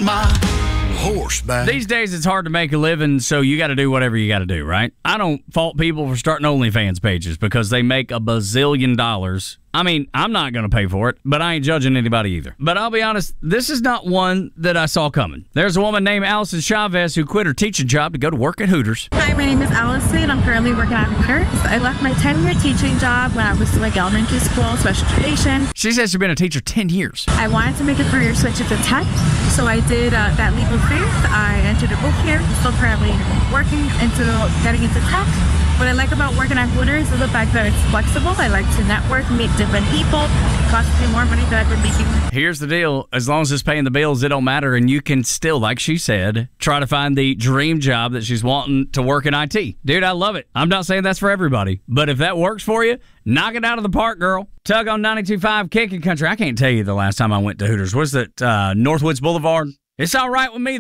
my horse back. These days, it's hard to make a living, so you got to do whatever you got to do, right? I don't fault people for starting OnlyFans pages because they make $1 bazillion. I mean, I'm not going to pay for it, but I ain't judging anybody either. But I'll be honest, this is not one that I saw coming. There's a woman named Allison Chavez who quit her teaching job to go to work at Hooters. Hi, my name is Allison. I'm currently working at Hooters. I left my 10-year teaching job when I was like elementary school, special education. She says she's been a teacher 10 years. I wanted to make a career switch into tech, so I did that leap of faith. I entered a boot camp. I'm still currently working into getting into tech. What I like about working at Hooters is the fact that it's flexible. I like to network, meet different people. It costs me more money than I've been making. Here's the deal. As long as it's paying the bills, it don't matter. And you can still, like she said, try to find the dream job that she's wanting to work in IT. Dude, I love it. I'm not saying that's for everybody. But if that works for you, knock it out of the park, girl. Tug on 92.5 Kicking Country. I can't tell you the last time I went to Hooters. Was it Northwoods Boulevard? It's all right with me.